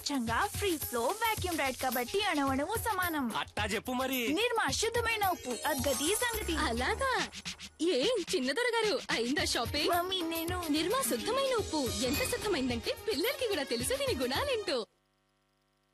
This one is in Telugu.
స్వచ్ఛంగా ఫ్రీ ఫ్లో వాక్యూమ్ రైడ్ కాబట్టి అణువణువు సమానం. అట్టా చెప్పు మరి. నిర్మా శుద్ధమైన ఉప్పు, అద్గతి సంగతి. అలాగా? ఏం చిన్నదొర గారు అయిందా షాపింగ్? మమ్మీ నేను నిర్మా శుద్ధమైన ఉప్పు ఎంత శుద్ధమైందంటే పిల్లలకి కూడా తెలుసు దీని గుణాలేంటో.